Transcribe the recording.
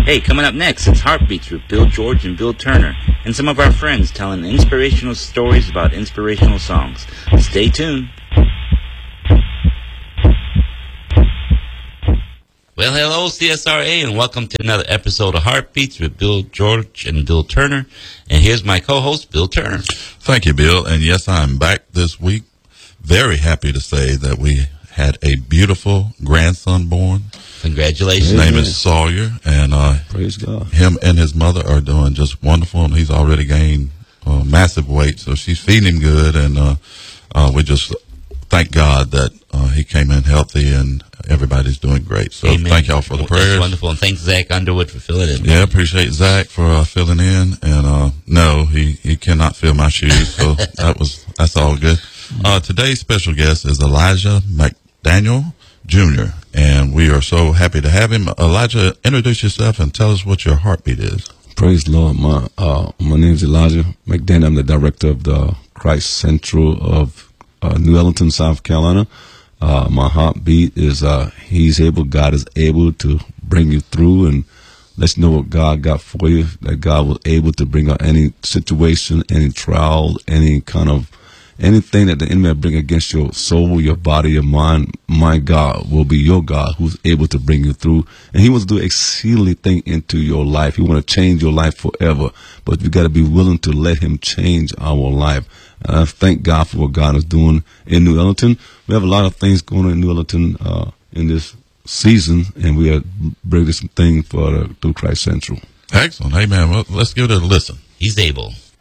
Hey, coming up next, it's Heartbeats with Bill George and Bill Turner, and some of our friends telling inspirational stories about inspirational songs. Stay tuned. Well, hello, CSRA, and welcome to another episode of Heartbeats with Bill George and Bill Turner. And here's my co-host, Bill Turner. Thank you, Bill. And yes, I'm back this week. Very happy to say that we had a beautiful grandson born. Congratulations. His name is Sawyer, and praise God. Him and his mother are doing just wonderful, and he's already gained massive weight, so she's feeding him good, and we just thank God that he came in healthy, and everybody's doing great. So Amen. Thank y'all for the prayers. That's wonderful, and thanks Zach Underwood for filling in. Yeah, appreciate Zach for filling in, and no, he cannot fill my shoes, so that's all good. Today's special guest is Elijah McDaniel Jr., and we are so happy to have him. Elijah, introduce yourself and tell us what your heartbeat is. Praise the Lord. My name is Elijah McDaniel. I'm the director of the Christ Central of New Ellington, South Carolina. My heartbeat is He's able. God is able to bring you through and let you know what God got for you. That God was able to bring out any situation, any trial, any kind of anything that the enemy will bring against your soul, your body, your mind. My God will be your God who's able to bring you through. And he wants to do exceedingly thing into your life. He want to change your life forever. But you got to be willing to let him change our life. And I thank God for what God is doing in New Ellington. We have a lot of things going on in New Ellington in this season, and we are bringing some things through Christ Central. Excellent. Amen. Well, let's give it a listen. He's able.